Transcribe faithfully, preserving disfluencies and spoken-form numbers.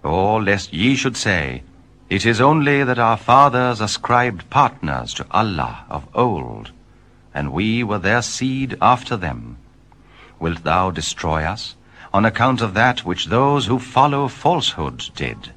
Or lest ye should say, It is only that our fathers ascribed partners to Allah of old, and we were their seed after them. Wilt thou destroy us on account of that which those who follow falsehood did?